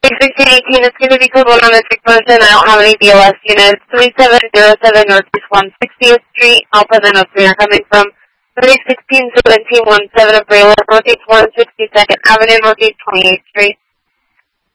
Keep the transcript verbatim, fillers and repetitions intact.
sixteen eighteen is going to be code one on the six motion. I don't have any B L S units. three seven zero seven Northeast one hundred sixtieth Street, Alpha nine oh three are coming from three sixteen seventeen one seven of Braylor, Northeast one hundred sixty-second Avenue, Northeast twenty-eighth Street.